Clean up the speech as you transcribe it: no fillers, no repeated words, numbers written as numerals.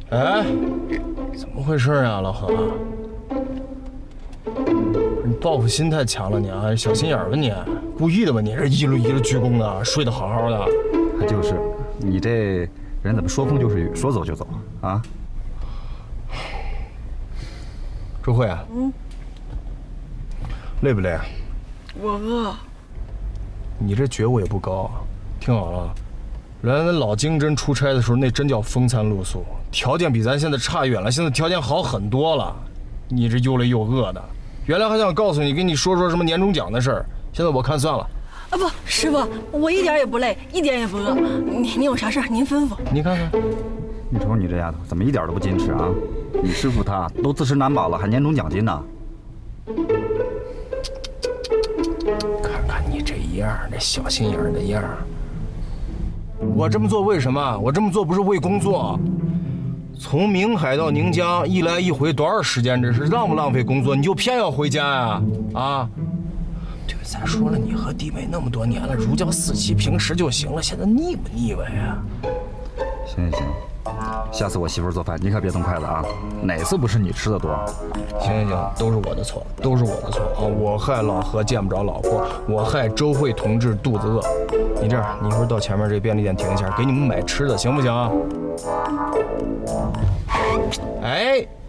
哎，怎么回事啊，老何？你报复心太强了你啊，小心眼吧你，故意的吧你？这一路鞠躬的，睡得好好的。 就是，你这人怎么说风就是雨，说走就走啊？ 周慧，累不累？ 我饿。 你这觉悟也不高，听好了，原来老经侦出差的时候，那真叫风餐露宿，条件比咱现在差远了，现在条件好很多了。你这又累又饿的，原来还想告诉你，跟你说什么年终奖的事儿，现在我看算了。 啊不，师傅，我一点也不累，一点也不饿。您有啥事儿您吩咐。 你看看， 你瞅你这丫头，怎么一点都不矜持啊？你师傅他都自食难饱了，还年终奖金呢？ 看看你这样，这小心眼的样。我这么做为什么？我这么做不是为工作。从明海到宁江一来一回多少时间？这是浪不浪费工作？你就偏要回家呀？啊？对，再说了，你和弟妹那么多年了，如胶似漆，平时就行了。现在腻不腻歪呀？ 行，下次我媳妇做饭，你可别动筷子啊！哪次不是你吃的多？ 行，都是我的错，都是我的错啊！我害老何见不着老婆，我害周慧同志肚子饿。你这样，你一会儿到前面这便利店停一下，给你们买吃的，行不行啊？哎。